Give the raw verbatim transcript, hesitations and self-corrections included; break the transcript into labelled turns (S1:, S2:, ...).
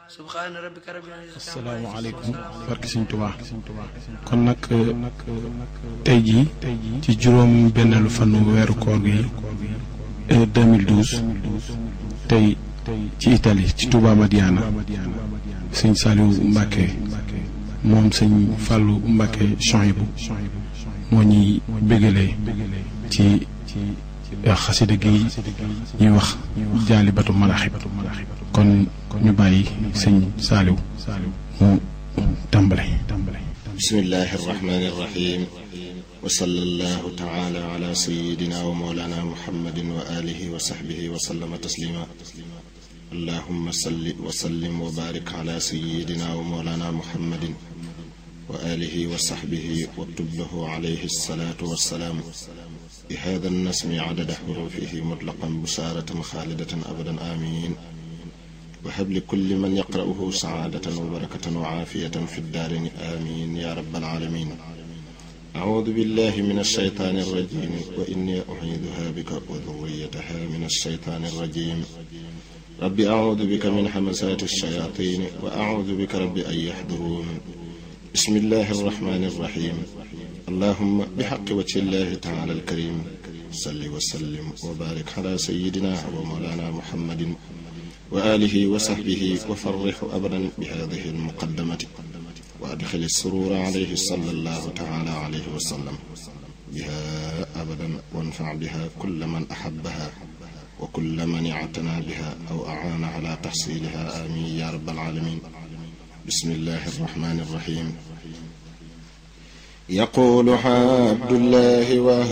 S1: subhaana rabbika rabbil izzati
S2: asalaamaaleykum barke Sëñ Tuubaa kon nag tey jii ci juróom benneelu fanu weeru koor gi deux mille douze tey ci Italie ci Touba Madiana sëñ Saliou Mbacké moom sëñ Fallou Mbacké Chouaïbou moo ñuy bégalee ci xasida gi ñuy wax Jaalibatu Maraaxib kon ñu bàyyi sëñ Saliou mu tàmbale.
S3: bismillahi irrahmani irrahim wa sallallahu taala ala sayidina wa mawlana muhammadin wa alihi wa sahbihi wa sallama taslima allahumma salli wa sallim wa barik ala sayidina wa mawlana muhammadin wa alihi wa sahbihi wa tublahu alayhi salatu wassalaam bi hada nasmi adada xurufihi mutlaqan busaaratan xaalidatan abadan amin وهب لكل من يقرأه سعادة وبركة وعافية في الدارين آمين يا رب العالمين أعوذ بالله من الشيطان الرجيم وإني أعيذها بك وذريتها من الشيطان الرجيم رب أعوذ بك من همزات الشياطين وأعوذ بك رب أن يحضرون بسم الله الرحمن الرحيم اللهم بحق وجه الله تعالى الكريم صل وسلم وبارك على سيدنا ومولانا محمد وآله وصحبه وفرح أبدا بهذه المقدمة وأدخل السرور عليه صلى الله تعالى عليه وسلم بها أبدا وانفع بها كل من أحبها وكل من اعتنى بها أو أعان على تحصيلها آمين يا رب العالمين بسم الله الرحمن الرحيم يقول عبد الله